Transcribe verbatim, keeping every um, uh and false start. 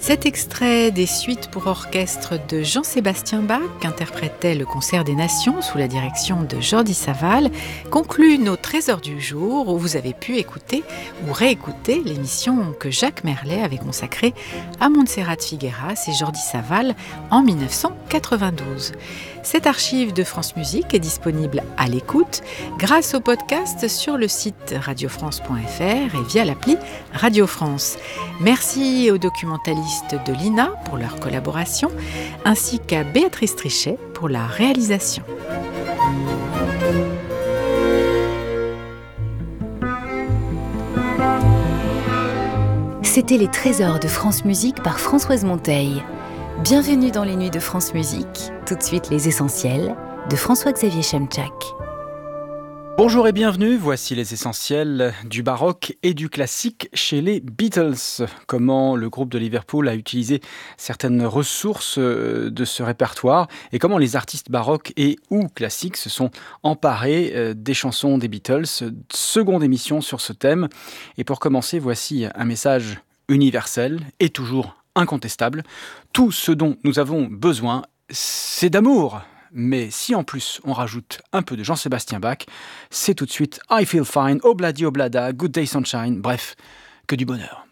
Cet extrait des suites pour orchestre de Jean-Sébastien Bach, interprétait le Concert des Nations sous la direction de Jordi Savall, conclut nos trésors du jour où vous avez pu écouter ou réécouter l'émission que Jacques Merlet avait consacrée à Montserrat Figueras et Jordi Savall en dix-neuf cent quatre-vingt-douze. Cette archive de France Musique est disponible à l'écoute grâce au podcast sur le site radio france point f r et via l'appli Radio France. Merci aux documentalistes de l'I N A pour leur collaboration, ainsi qu'à Béatrice Trichet pour la réalisation. C'était les trésors de France Musique par Françoise Monteil. Bienvenue dans les nuits de France Musique. Tout de suite les essentiels de François-Xavier Chemchak. Bonjour et bienvenue, voici les essentiels du baroque et du classique chez les Beatles. Comment le groupe de Liverpool a utilisé certaines ressources de ce répertoire et comment les artistes baroques et ou classiques se sont emparés des chansons des Beatles. Seconde émission sur ce thème. Et pour commencer, voici un message universel et toujours incontestable. Tout ce dont nous avons besoin, c'est d'amour. Mais si en plus on rajoute un peu de Jean-Sébastien Bach, c'est tout de suite I Feel Fine, Obladi Oblada, Good Day Sunshine, bref, que du bonheur.